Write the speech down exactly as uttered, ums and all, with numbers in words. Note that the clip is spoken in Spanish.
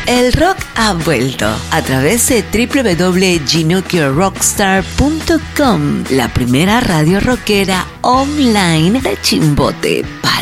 El rock ha vuelto a través de doble u doble u doble punto ginocchio rockstar punto com, la primera radio rockera online de Chimbote para